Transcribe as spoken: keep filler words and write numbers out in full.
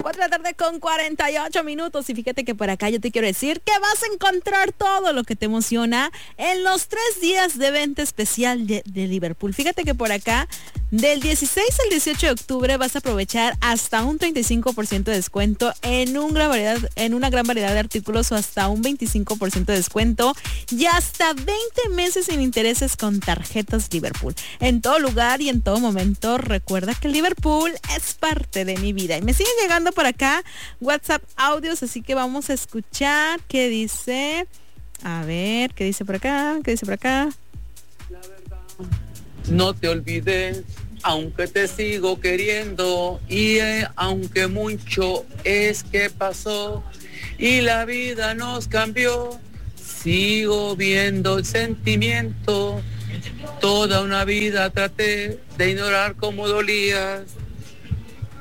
cuatro de la tarde con cuarenta y ocho minutos. Y fíjate que por acá yo te quiero decir que vas a encontrar todo lo que te emociona en los tres días de venta especial de, de Liverpool. Fíjate que por acá, del dieciséis al dieciocho de octubre, vas a aprovechar hasta un treinta y cinco por ciento de descuento en, un gran variedad, en una gran variedad de artículos, o hasta un veinticinco por ciento de descuento y hasta veinte meses sin intereses con tarjetas Liverpool. En todo lugar y en todo momento, recuerda que Liverpool es parte de mi vida. Y me siguen llegando por acá WhatsApp audios, así que vamos a escuchar qué dice. A ver, qué dice por acá, qué dice por acá. No te olvides, aunque te sigo queriendo y eh, aunque mucho es que pasó y la vida nos cambió, sigo viendo el sentimiento. Toda una vida traté de ignorar cómo dolías